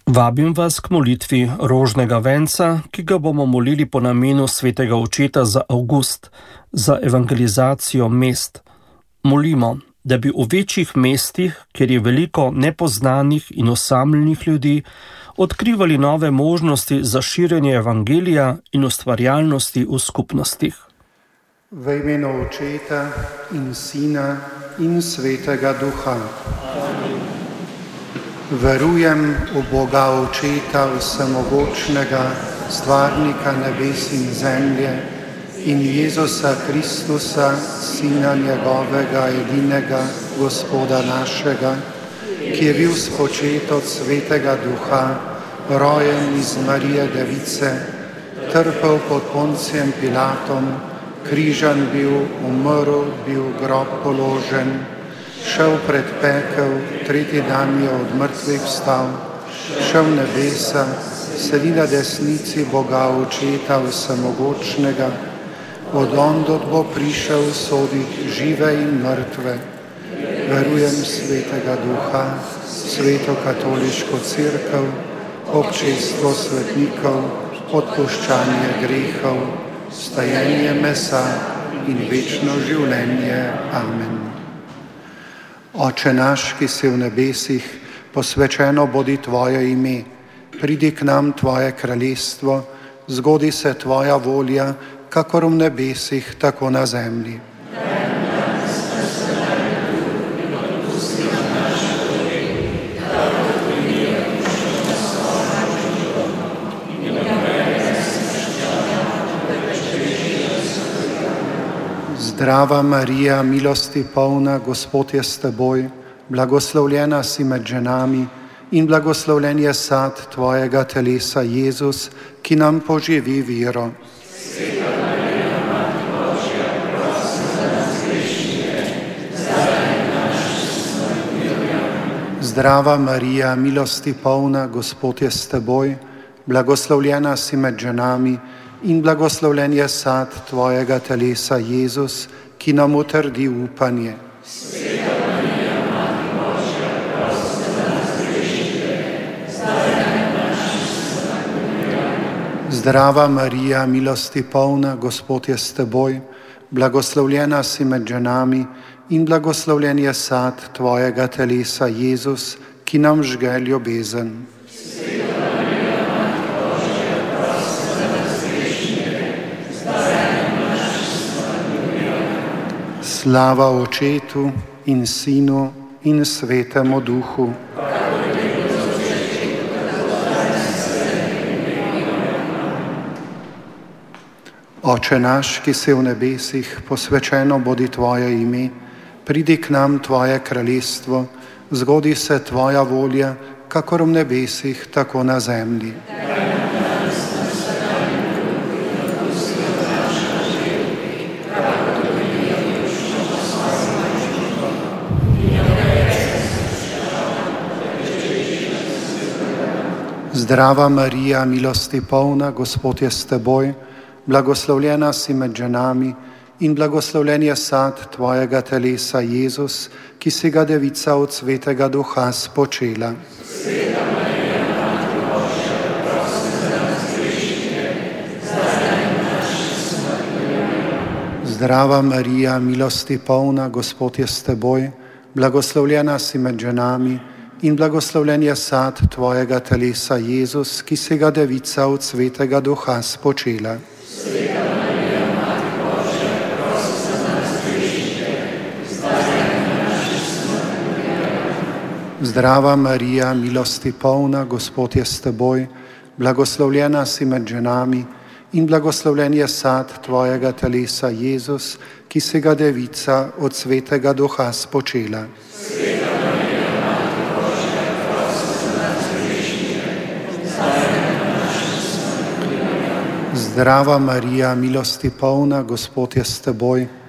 Vabim vas k molitvi rožnega venca, ki ga bomo molili po namenu svetega očeta za avgust, za evangelizacijo mest. Molimo, da bi v večjih mestih, kjer je veliko nepoznanih in osamljenih ljudi, odkrivali nove možnosti za širjenje evangelija in ustvarjalnosti v skupnostih. V imenu Očeta in Sina in Svetega Duha. Amen. Verujem v Boga Očeta vsemogočnega, stvarnika nebes in zemlje, in Jezusa Kristusa, Sina njegovega edinega, Gospoda našega, ki je bil spočet od Svetega Duha, rojen iz Marije Device, trpel pod Poncijem Pilatom, križan bil, umrl, bil v grob položen, šel pred pekel, tretji dan je od mrtvih vstal, šel v nebesa, sedi na desnici Boga Očeta vsemogočnega, od ondod bo prišel soditi žive in mrtve. Verujem Svetega Duha, Sveto katoliško cerkev, občestvo svetnikov, odpuščanje grehov, vstajenje mesa in večno življenje. Amen. Oče naš, ki si v nebesih, posvečeno bodi tvoje ime, pridi k nam tvoje kraljestvo, zgodi se tvoja volja, kakor v nebesih, tako na zemlji. Zdrava Marija, milosti polna, Gospod je s teboj, blagoslovljena si med ženami in blagoslovljen je sad tvojega telesa, Jezus, ki nam poživi vero. Sveta Marija, Mati Božja, prosi za nas grešnike, zdaj in na naši smrti. Zdrava Marija, milosti polna, Gospod je s teboj, blagoslovljena si med ženami in blagoslovljen je sad tvojega telesa, Jezus, ki nam utrdi upanje. Sveta Marija, Mati Božja, prosi za nas grešnike, zdaj in na naši smrti. Zdrava Marija, milosti polna, Gospod je s teboj, blagoslovljena si med ženami in blagoslovljen je sad tvojega telesa, Jezus, ki nam žge ljubezen. Slava Očetu in Sinu in Svetemu Duhu. Oče naš, ki si v nebesih, posvečeno bodi tvoje ime, pridi k nam tvoje kraljestvo, zgodi se tvoja volja, kakor v nebesih, tako na zemlji. Zdrava Marija, milosti polna, Gospod je s teboj, blagoslovljena si med ženami in blagoslovljen je sad tvojega telesa, Jezus, ki si ga devica od Svetega Duha spočela. Sveta Marija, Mati Božja, prosi za nas grešnike, zdaj in na naši smrti. Zdrava Marija, milosti polna, Gospod je s teboj, blagoslovljena si med ženami in blagoslovljen je sad tvojega telesa, Jezus, ki si ga devica od Svetega Duha spočela. Sveta Marija, Mati Božja, prosi za nas grešnike, zdaj in na naši smrti. Zdrava Marija, milosti polna, Gospod je s teboj, blagoslovljena si med ženami in blagoslovljen je sad tvojega telesa, Jezus, ki si ga devica od Svetega Duha spočela. Sveta Marija, Mati Božja, prosi za nas grešnike, zdaj in na naši smrti. Zdrava Marija, milosti polna, Gospod je s teboj,